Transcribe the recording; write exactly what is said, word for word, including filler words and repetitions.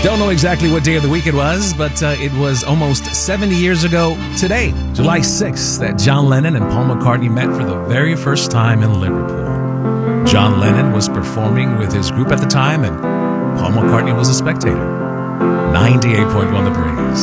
Don't know exactly what day of the week it was, but uh, it was almost seventy years ago today, July sixth, that John Lennon and Paul McCartney met for the very first time in Liverpool. John Lennon was performing with his group at the time, and Paul McCartney was a spectator. ninety-eight point one The Breeze.